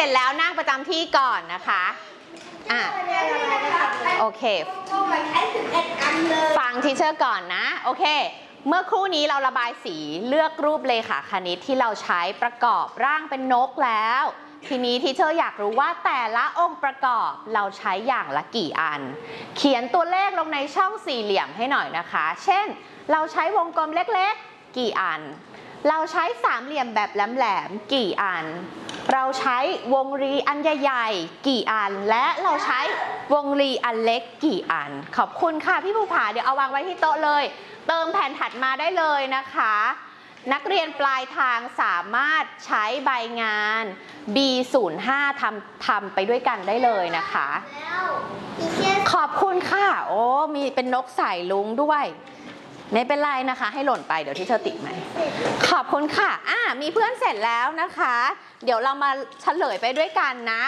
ร็จแล้วนั่งประจำที่ก่อนนะคะโอเคฟังทีเชอร์ก่อนนะโอเคเมื่อครู่นี้เราระบายสีเลือกรูปเลขาคณิตที่เราใช้ประกอบร่างเป็นนกแล้วทีนี้ทีเชอร์อยากรู้ว่าแต่ละองค์ประกอบเราใช้อย่างละกี่อันเขียนตัวเลขลงในช่องสี่เหลี่ยมให้หน่อยนะคะเช่นเราใช้วงกลมเล็กๆกี่อันเราใช้สามเหลี่ยมแบบแหลมๆกี่อันเราใช้วงรีอันใหญ่ๆกี่อันและเราใช้วงรีอันเล็กกี่อันขอบคุณค่ะพี่ภูผาเดี๋ยวเอาวางไว้ที่โต๊ะเลยเติมแผ่นถัดมาได้เลยนะคะนักเรียนปลายทางสามารถใช้ใบงาน B05 ทำไปด้วยกันได้เลยนะคะขอบคุณค่ะโอ้มีเป็นนกสายลุงด้วยไม่เป็นไรนะคะให้หล่นไปเดี๋ยวที่เธอติดไหมขอบคุณค่ะมีเพื่อนเสร็จแล้วนะคะเดี๋ยวเรามาเฉลยไปด้วยกันนะ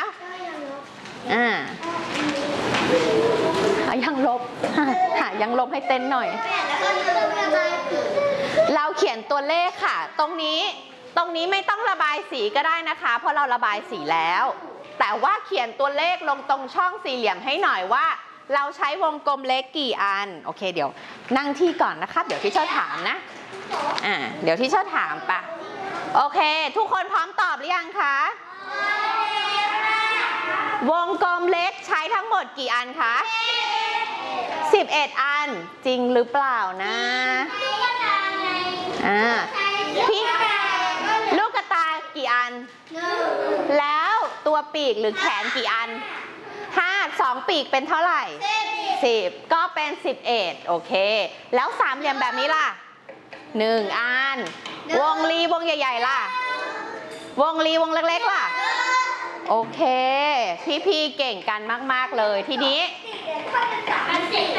ยังลบยังลบให้เต้นหน่อยเราเขียนตัวเลขค่ะตรงนี้ไม่ต้องระบายสีก็ได้นะคะเพราะเราระบายสีแล้วแต่ว่าเขียนตัวเลขลงตรงช่องสี่เหลี่ยมให้หน่อยว่าเราใช้วงกลมเล็กกี่อันโอเคเดี๋ยวนั่งที่ก่อนนะคะเดี๋ยวที่เชอถามนะเดี๋ยวที่เชอถามปะโอเคทุกคนพร้อมตอบหรือยังคะวงกลมเล็กใช้ทั้งหมดกี่อันคะ11อันจริงหรือเปล่านะพี่ลูกกระตากี่อันแล้วตัวปีกหรือแขนกี่อัน2ปีกเป็นเท่าไหร่10ก็เป็น11โอเคแล้วสามเหลี่ยมแบบนี้ล่ะ1อันวงรีวงใหญ่ๆล่ะวงรีวงเล็กๆล่ะโอเคพี่ๆเก่งกันมากๆเลยทีนี้